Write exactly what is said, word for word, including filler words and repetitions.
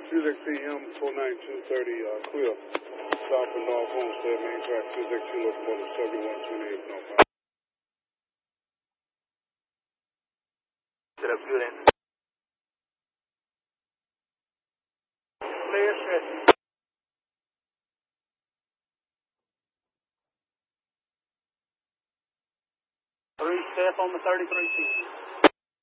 Fusex T M four nine two thirty, uh, clear. Stopping off Homestead, main track, Fusex T locomotive seventy-one twenty-eight, northbound. Set up good in. Clear, stretching. Three step on the thirty-three feet.